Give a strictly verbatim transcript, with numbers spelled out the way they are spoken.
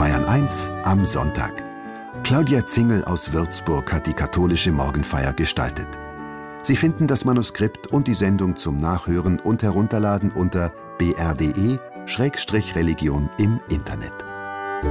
Bayern eins am Sonntag. Claudia Zingel aus Würzburg hat die katholische Morgenfeier gestaltet. Sie finden das Manuskript und die Sendung zum Nachhören und Herunterladen unter b r punkt d e Schrägstrich Religion im Internet.